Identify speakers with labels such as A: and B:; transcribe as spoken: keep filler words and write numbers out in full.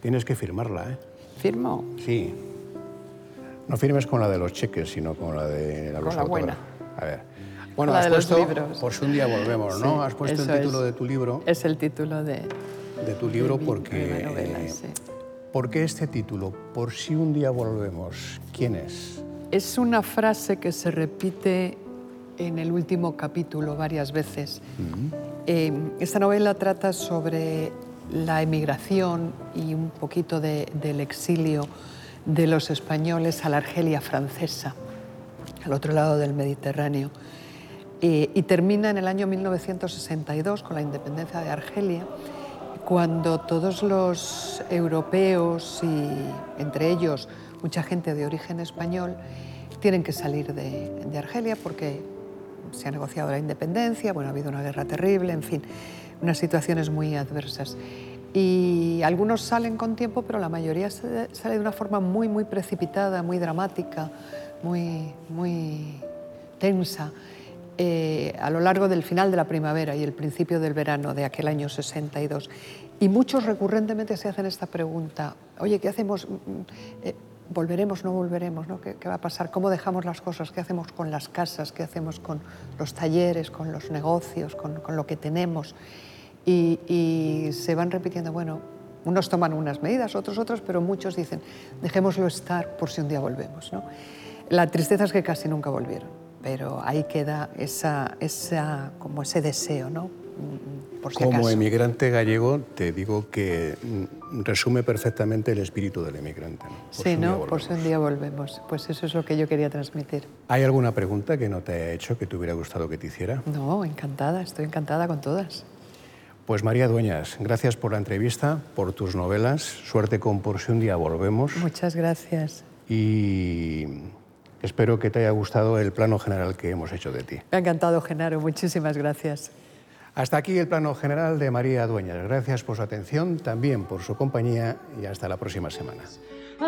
A: Tienes que firmarla, ¿eh?
B: ¿Firmo?
A: Sí. No firmes con la de los cheques, sino con la de la
B: Con la buena.
A: A ver. Bueno,
B: la
A: has
B: de los
A: puesto,
B: libros.
A: por si un día volvemos, ¿no?
B: Sí,
A: Has puesto el
B: eso
A: título
B: es.
A: de tu libro.
B: Es el título de,
A: De tu libro
B: de mi
A: porque...
B: nueva novela, sí.
A: ¿Por qué este título? Por si un día volvemos. ¿Quién es?
B: Es una frase que se repite en el último capítulo varias veces.
A: Mm-hmm.
B: Eh, esta novela trata sobre la emigración y un poquito de, del exilio de los españoles a la Argelia francesa, al otro lado del Mediterráneo. Eh, y termina en el año mil novecientos sesenta y dos con la independencia de Argelia, cuando todos los europeos y entre ellos mucha gente de origen español tienen que salir de, de Argelia porque se ha negociado la independencia, bueno, ha habido una guerra terrible, en fin, unas situaciones muy adversas. Y algunos salen con tiempo, pero la mayoría sale de una forma muy, muy precipitada, muy dramática, muy, muy tensa, eh, a lo largo del final de la primavera y el principio del verano de aquel año sesenta y dos. Y muchos recurrentemente se hacen esta pregunta, oye, ¿qué hacemos? Eh, ¿Volveremos, no volveremos? ¿No? ¿Qué, ¿Qué va a pasar? ¿Cómo dejamos las cosas? ¿Qué hacemos con las casas? ¿Qué hacemos con los talleres, con los negocios, con, con lo que tenemos? Y, y se van repitiendo, bueno, unos toman unas medidas, otros otras, pero muchos dicen, dejémoslo estar por si un día volvemos, ¿no? La tristeza es que casi nunca volvieron, pero ahí queda esa, esa, como ese deseo, ¿no? Por si
A: Como
B: acaso.
A: emigrante gallego, te digo que resume perfectamente el espíritu del emigrante, ¿no? Por
B: Sí,
A: si
B: ¿no? Por si un día volvemos. Pues eso es lo que yo quería transmitir.
A: ¿Hay alguna pregunta que no te haya hecho que te hubiera gustado que te hiciera?
B: No, encantada, estoy encantada con todas.
A: Pues María Dueñas, gracias por la entrevista, por tus novelas. Suerte con Por si un día volvemos.
B: Muchas gracias.
A: Y espero que te haya gustado el plano general que hemos hecho de ti.
B: Me ha encantado, Genaro. Muchísimas gracias.
A: Hasta aquí el plano general de María Dueñas. Gracias por su atención, también por su compañía y hasta la próxima semana.